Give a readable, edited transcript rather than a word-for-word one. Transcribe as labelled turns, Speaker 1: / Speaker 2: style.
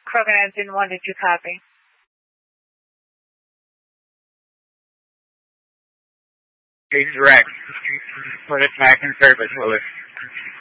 Speaker 1: Kroger 901, did you copy?
Speaker 2: He's wrecked. Put it back in service, Willis.